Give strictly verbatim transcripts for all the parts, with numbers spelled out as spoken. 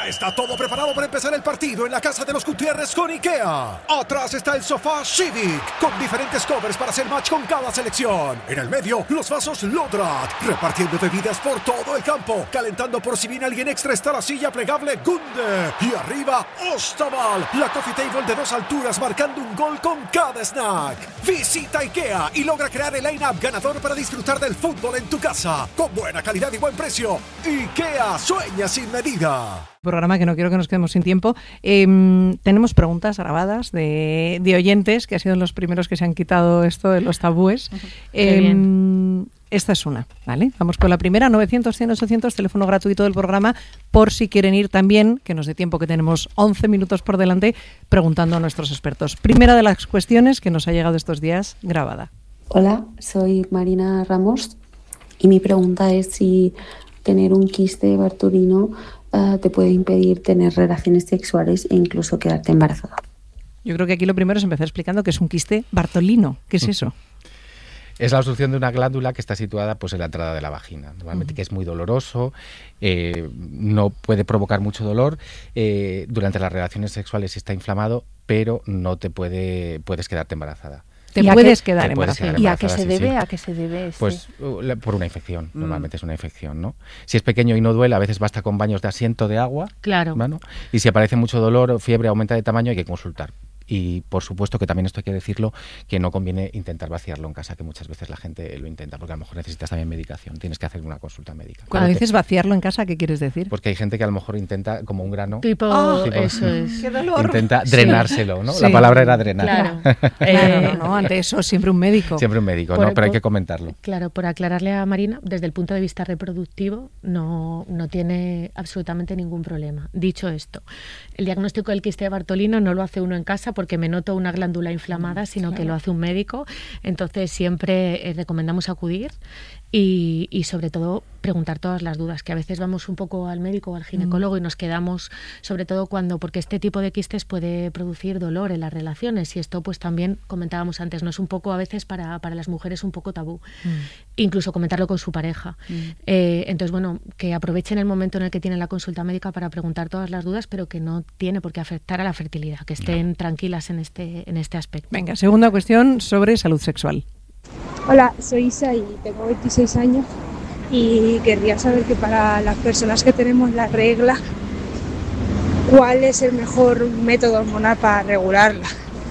Ya está todo preparado para empezar el partido en la casa de los Gutiérrez con IKEA. Atrás está el sofá Civic, con diferentes covers para hacer match con cada selección. En el medio, los vasos Lodrat, repartiendo bebidas por todo el campo. Calentando por si viene alguien extra está la silla plegable Gunde. Y arriba, Ostaval, la coffee table de dos alturas marcando un gol con cada snack. Visita IKEA y logra crear el line-up ganador para disfrutar del fútbol en tu casa. Con buena calidad y buen precio. IKEA, sueña sin medida. Programa que no quiero que nos quedemos sin tiempo. Eh, tenemos preguntas grabadas de, de oyentes que han sido los primeros que se han quitado esto de los tabúes. Uh-huh. Eh, esta es una, ¿vale? Vamos con la primera, novecientos, cien, ochocientos, teléfono gratuito del programa, por si quieren ir también, que nos dé tiempo, que tenemos once minutos por delante, preguntando a nuestros expertos. Primera de las cuestiones que nos ha llegado estos días grabada. Hola, soy Marina Ramos y mi pregunta es si tener un quiste bartolino uh, te puede impedir tener relaciones sexuales e incluso quedarte embarazada. Yo creo que aquí lo primero es empezar explicando qué es un quiste bartolino. ¿Qué es eso? Es la obstrucción de una glándula que está situada pues en la entrada de la vagina. Normalmente uh-huh. que es muy doloroso, eh, no puede provocar mucho dolor. Eh, durante las relaciones sexuales está inflamado, pero no te puede puedes quedarte embarazada. Te puedes quedar embarazada. ¿Y a qué se sí, debe? sí. ¿A qué se debe? Este? Pues uh, por una infección. Mm. Normalmente es una infección, ¿no? Si es pequeño y no duele, a veces basta con baños de asiento de agua. Claro. ¿no? Y si aparece mucho dolor o fiebre, aumenta de tamaño, hay que consultar. Y por supuesto que también esto hay que decirlo, que no conviene intentar vaciarlo en casa, que muchas veces la gente lo intenta, porque a lo mejor necesitas también medicación, tienes que hacer una consulta médica. Cuando dices vaciarlo en casa, ¿qué quieres decir? Porque hay gente que a lo mejor intenta, como un grano, tipo, oh, tipo eso es. ¡Qué dolor! Intenta drenárselo, ¿no? Sí. La palabra era drenar. Claro. eh, no, no, no, ante eso siempre un médico. Siempre un médico, por, ¿no? Pero hay por, que comentarlo. Claro, por aclararle a Marina, desde el punto de vista reproductivo no, no tiene absolutamente ningún problema. Dicho esto, el diagnóstico del quiste de Bartolino no lo hace uno en casa porque me noto una glándula inflamada, sino claro. que lo hace un médico. Entonces siempre eh, recomendamos acudir y, y sobre todo preguntar todas las dudas, que a veces vamos un poco al médico o al ginecólogo mm. y nos quedamos, sobre todo cuando, porque este tipo de quistes puede producir dolor en las relaciones y esto pues también comentábamos antes, no es un poco a veces para, para las mujeres un poco tabú, mm. incluso comentarlo con su pareja. Mm. Eh, entonces bueno, que aprovechen el momento en el que tienen la consulta médica para preguntar todas las dudas, pero que no tiene por qué afectar a la fertilidad, que estén no. tranquilas en este, en este aspecto. Venga, segunda cuestión sobre salud sexual. Hola, soy Isa y tengo veintiséis años y querría saber que para las personas que tenemos la regla, ¿cuál es el mejor método hormonal para regularla?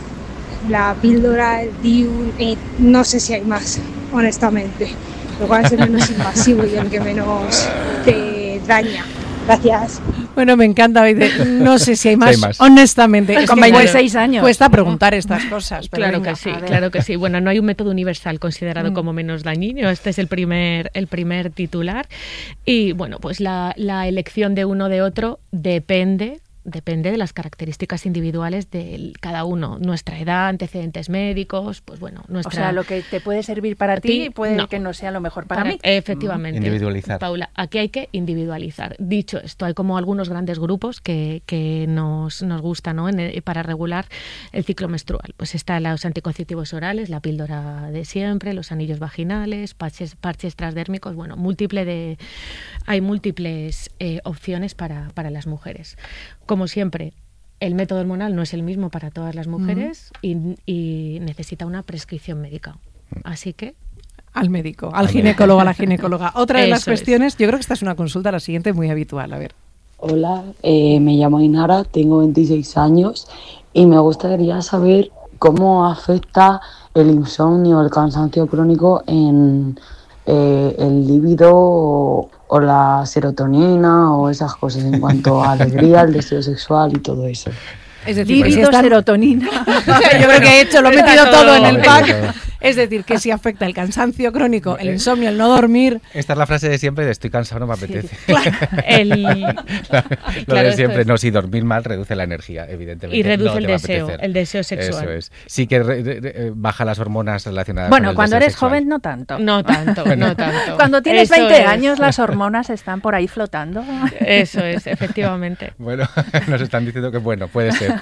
La píldora, el D I U, y no sé si hay más, honestamente. Lo cual es el menos invasivo y el que menos te daña. Gracias. Bueno, me encanta. No sé si hay más, sí hay más. honestamente. Es con veintiséis años. Cuesta preguntar estas cosas. Pero claro venga, que sí, claro que sí. Bueno, no hay un método universal considerado mm. como menos dañino. Este es el primer, el primer titular. Y bueno, pues la, la elección de uno de otro depende... Depende de las características individuales de cada uno. Nuestra edad, antecedentes médicos, pues bueno, nuestra... O sea, lo que te puede servir para ti puede no. que no sea lo mejor para, para mí. Efectivamente. Individualizar. Paula, aquí hay que individualizar. Dicho esto, hay como algunos grandes grupos que, que nos, nos gustan, ¿no? En el, para regular el ciclo menstrual. Pues están los anticonceptivos orales, la píldora de siempre, los anillos vaginales, parches, parches transdérmicos, bueno, múltiple de, hay múltiples eh, opciones para, para las mujeres. Como siempre, el método hormonal no es el mismo para todas las mujeres uh-huh. y, y necesita una prescripción médica. Así que... Al médico, al, al ginecólogo, médico. A la ginecóloga. Otra de Eso las cuestiones, es. Yo creo que esta es una consulta, la siguiente, muy habitual. A ver. Hola, eh, me llamo Ainara, tengo veintiséis años y me gustaría saber cómo afecta el insomnio, el cansancio crónico en eh, el líbido o, o la serotonina o esas cosas en cuanto a alegría, el deseo sexual y todo eso. Es decir, líbido, están... serotonina. Yo creo que he hecho, lo he metido todo, todo en el pack. Es decir, que si afecta el cansancio crónico, el insomnio, el no dormir... Esta es la frase de siempre de estoy cansado, no me apetece. Sí, claro. El... Lo claro, de siempre, es... no, si dormir mal reduce la energía, evidentemente. Y reduce no el deseo, el deseo sexual. Eso es. Sí que re, re, re, baja las hormonas relacionadas bueno, con el cuando deseo eres sexual. joven no tanto. No tanto, bueno. no tanto. Cuando tienes Eso veinte es. años las hormonas están por ahí flotando. Eso es, efectivamente. Bueno, nos están diciendo que bueno, puede ser.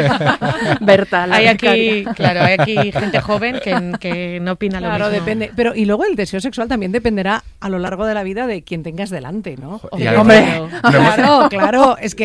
Berta, la hay aquí, becaria. claro, hay aquí gente joven que, que no opina lo claro, mismo. Depende. Pero y luego el deseo sexual también dependerá a lo largo de la vida de quien tengas delante, ¿no? Y Hombre, claro, claro, claro, es que